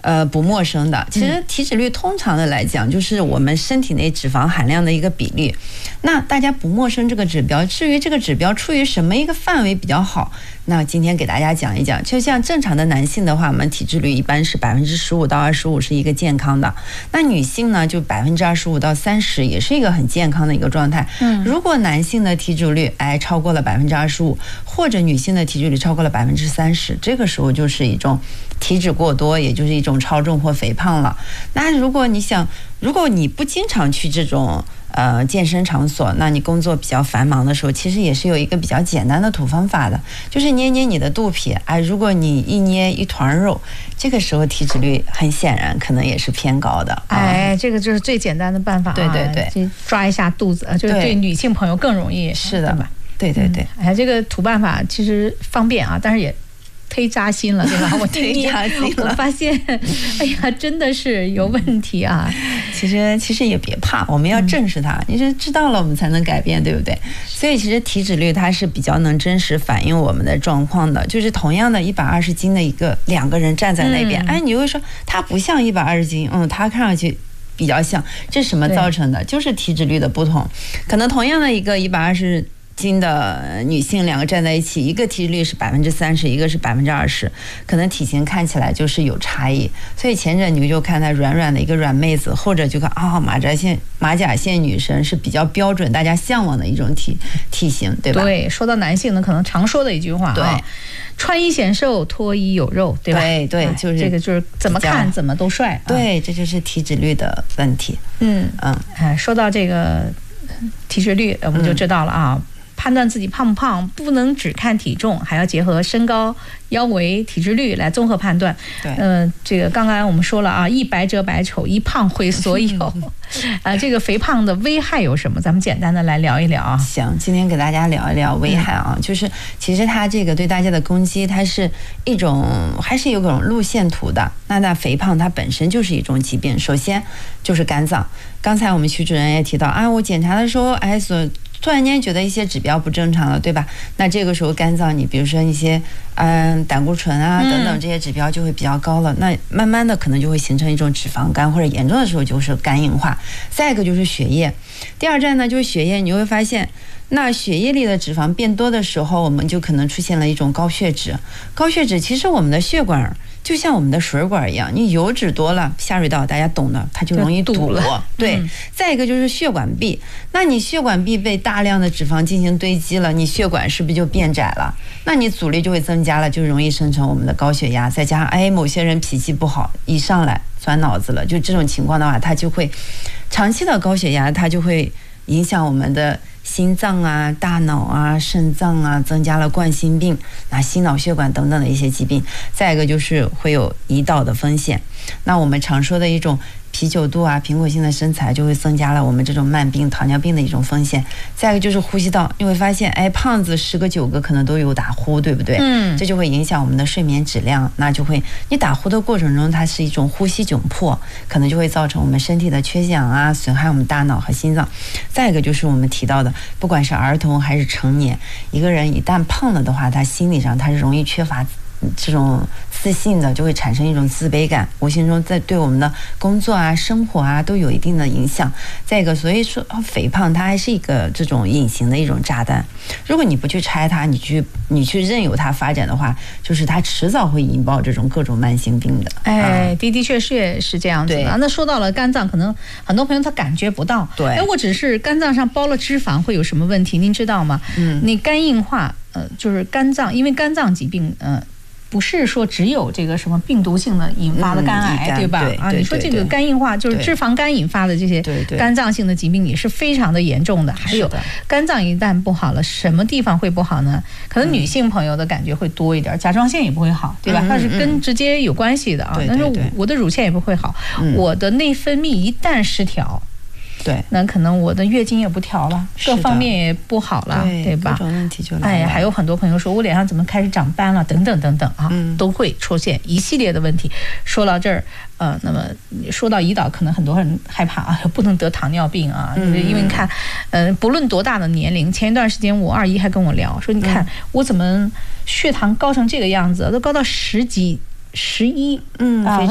不陌生的。其实体脂率通常的来讲，就是我们身体内脂肪含量的一个比例。那大家不陌生这个指标，至于这个指标处于什么一个范围比较好，那今天给大家讲一讲。就像正常的男性的话，我们体脂率一般是15%到25%是一个健康的，那女性呢就25%到30%也是一个很健康的一个状态。如果男性的体脂率超过了25%，或者女性的体脂率超过了30%，这个时候就是一种体脂过多，也就是一种超重或肥胖了。那如果你不经常去这种健身场所，那你工作比较繁忙的时候，其实也是有一个比较简单的土方法的，就是捏捏你的肚皮。如果你一捏一团肉，这个时候体脂率很显然可能也是偏高的。 这个就是最简单的办法。对对对，抓一下肚子，就是对女性朋友更容易。 是的吧？对对对。 这个土办法其实方便啊，但是也忒扎心了，对吧？我发现，哎呀，真的是有问题啊！ 其实也别怕，我们要正视它。你是知道了，我们才能改变，对不对？所以其实体脂率它是比较能真实反映我们的状况的。就是同样的120斤的两个人站在那边，你会说他不像120斤，他看上去比较像，这是什么造成的？就是体脂率的不同。可能同样的一个120斤的女性，两个站在一起，一个体脂率是30%，一个是20%，可能体型看起来就是有差异。所以前者你就看她软软的一个软妹子，或者就看马甲线女神是比较标准大家向往的一种体型，对吧？ 对，说到男性呢，可能常说的一句话啊，对，穿衣显瘦，脱衣有肉，对吧？ 对对，就是这个就是怎么看怎么都帅。 对，这就是体脂率的问题。 说到这个体脂率，我们就知道了啊。判断自己胖不胖，不能只看体重，还要结合身高、腰围、体脂率来综合判断。 对， 这个刚刚我们说了啊，一白遮百丑，一胖毁所有。这个肥胖的危害有什么？咱们简单的来聊一聊啊。 行，今天给大家聊一聊危害啊，就是其实它这个对大家的攻击，它是一种还是有种路线图的。那肥胖它本身就是一种疾病，首先就是肝脏。刚才我们徐主任也提到我检查的时候，突然间觉得一些指标不正常了，对吧？那这个时候肝脏，你比如说一些胆固醇等等这些指标就会比较高了，那慢慢的可能就会形成一种脂肪肝，或者严重的时候就是肝硬化。再一个就是血液，第二站呢就是血液，你会发现那血液里的脂肪变多的时候，我们就可能出现了一种高血脂。高血脂其实我们的血管就像我们的水管一样，你油脂多了，下水道大家懂的，它就容易堵了。对，再一个就是血管壁，那你血管壁被大量的脂肪进行堆积了，你血管是不是就变窄了？那你阻力就会增加了，就容易生成我们的高血压。再加上某些人脾气不好，一上来钻脑子了，就这种情况的话，它就会长期的高血压，它就会影响我们的心脏大脑肾脏增加了冠心病心脑血管等等的一些疾病。再一个就是会有胰岛的风险，那我们常说的一种啤酒肚苹果性的身材就会增加了我们这种慢病糖尿病的一种风险。再一个就是呼吸道，你会发现胖子10个9个可能都有打呼，对不对？这就会影响我们的睡眠质量，那就会你打呼的过程中它是一种呼吸窘迫，可能就会造成我们身体的缺氧损害我们大脑和心脏。再一个就是我们提到的，不管是儿童还是成年，一个人一旦胖了的话，他心理上他是容易缺乏这种自信的，就会产生一种自卑感，无形中在对我们的工作生活都有一定的影响。再一个，所以说肥胖它还是一个这种隐形的一种炸弹，如果你不去拆它，你去任由它发展的话，就是它迟早会引爆这种各种慢性病的。 的确是这样子的。那说到了肝脏，可能很多朋友他感觉不到， 对， 我只是肝脏上包了脂肪会有什么问题？您知道吗？你肝硬化，就是肝脏，因为肝脏疾病，不是说只有这个什么病毒性的引发的肝癌，对吧？你说这个肝硬化就是脂肪肝引发的这些肝脏性的疾病也是非常的严重的。还有肝脏一旦不好了，什么地方会不好呢？可能女性朋友的感觉会多一点，甲状腺也不会好，对吧？它是跟直接有关系的但是我的乳腺也不会好，我的内分泌一旦失调。 对， 那可能我的月经也不调了，各方面也不好了，对吧？ 各种问题就来了。 还有很多朋友说我脸上怎么开始长斑了，等等等等都会出现一系列的问题。说到这儿，那么说到胰岛，可能很多人害怕不能得糖尿病因为你看，不论多大的年龄，前一段时间我二姨还跟我聊说，你看我怎么血糖高成这个样子，都高到10几、11，